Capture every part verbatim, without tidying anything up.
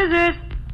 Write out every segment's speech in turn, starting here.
is it?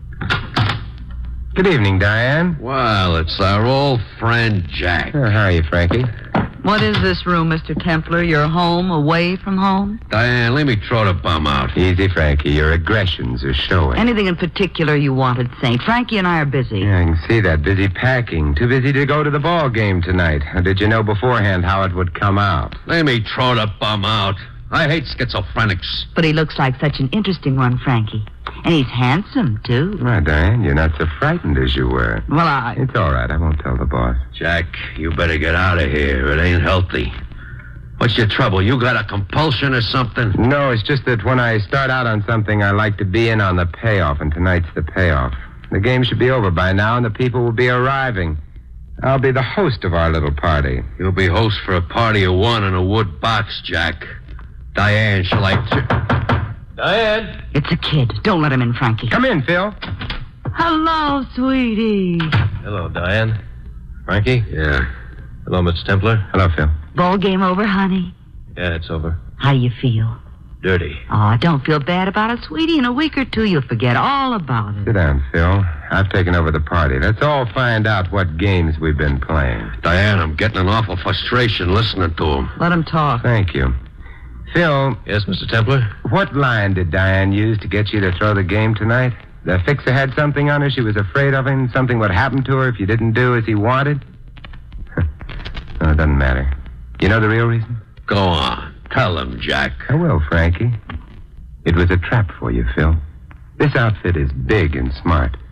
Good evening, Diane. Well, it's our old friend Jack. Uh, how are you, Frankie? What is this room, Mister Templar? Your home, away from home? Diane, let me throw the bum out. Easy, Frankie. Your aggressions are showing. Anything in particular you wanted, Saint? Frankie and I are busy. Yeah, I can see that. Busy packing. Too busy to go to the ball game tonight. Or did you know beforehand how it would come out? Let me throw the bum out. I hate schizophrenics. But he looks like such an interesting one, Frankie. And he's handsome, too. Well, Diane, you're not so frightened as you were. Well, I... It's all right. I won't tell the boss. Jack, you better get out of here. It ain't healthy. What's your trouble? You got a compulsion or something? No, it's just that when I start out on something, I like to be in on the payoff, and tonight's the payoff. The game should be over by now, and the people will be arriving. I'll be the host of our little party. You'll be host for a party of one in a wood box, Jack. Diane, shall I... T- Diane! It's a kid. Don't let him in, Frankie. Come in, Phil. Hello, sweetie. Hello, Diane. Frankie? Yeah. Hello, Mister Templar. Hello, Phil. Ball game over, honey? Yeah, it's over. How do you feel? Dirty. Oh, don't feel bad about it, sweetie. In a week or two, you'll forget all about it. Sit down, Phil. I've taken over the party. Let's all find out what games we've been playing. Diane, I'm getting an awful frustration listening to him. Let him talk. Thank you. Phil, Yes, Mister Templar? what line did Diane use to get you to throw the game tonight? The fixer had something on her she was afraid of him? Something would happen to her if you didn't do as he wanted? No, it doesn't matter. You know the real reason? Go on. Tell him, Jack. I will, Frankie. It was a trap for you, Phil. This outfit is big and smart.